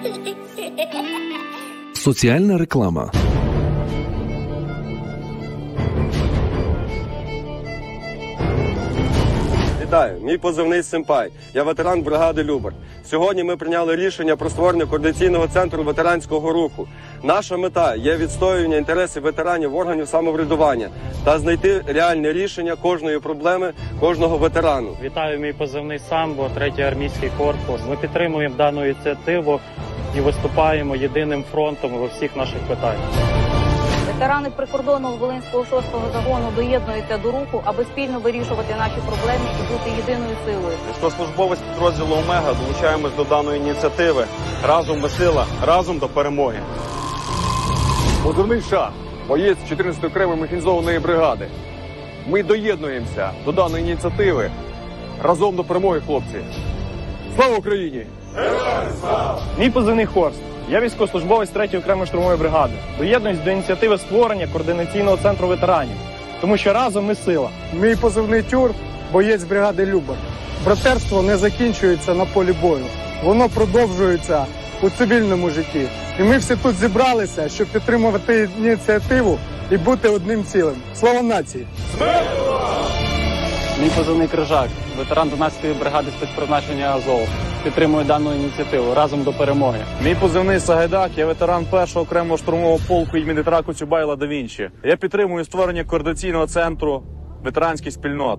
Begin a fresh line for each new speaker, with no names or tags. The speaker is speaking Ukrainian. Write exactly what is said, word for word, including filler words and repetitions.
Соціальна реклама.
Вітаю, мій позивний Симпай. Я ветеран бригади «Любар». Сьогодні ми прийняли рішення про створення координаційного центру ветеранського руху. Наша мета є відстоювання інтересів ветеранів органів самоврядування та знайти реальне рішення кожної проблеми кожного ветерану.
Вітаю, мій позивний Самбо, третій армійський корпус. Ми підтримуємо дану ініціативу і виступаємо єдиним фронтом у всіх наших питаннях.
Ветерани прикордонного Волинського шостого загону доєднуються до руху, аби спільно вирішувати наші проблеми і бути єдиною силою.
Військовослужбовець підрозділу «Омега» долучаємось до даної ініціативи. Разом ми сила, разом до перемоги.
Позивний Шах, боєць чотирнадцятої окремої механізованої бригади. Ми доєднуємося до даної ініціативи. Разом до перемоги, хлопці. Слава Україні!
Героям слава! Мій позивний Хорст. Я військовослужбовець третьої окремої штурмової бригади. Доєднуюсь до ініціативи створення координаційного центру ветеранів. Тому що разом ми сила.
Мій позивний Тюр, боєць бригади «Любар». Братерство не закінчується на полі бою. Воно продовжується у цивільному житті. І ми всі тут зібралися, щоб підтримувати ініціативу і бути одним цілим. Слава нації!
Мій позивний Крижак, ветеран дванадцятої бригади спецпризначення «Азов». Підтримую дану ініціативу разом до перемоги.
Мій позивний Сагайдак, я ветеран першого окремого штурмового полку імені Дмитра Коцюбайла да Вінчі. Я підтримую створення координаційного центру ветеранських спільнот.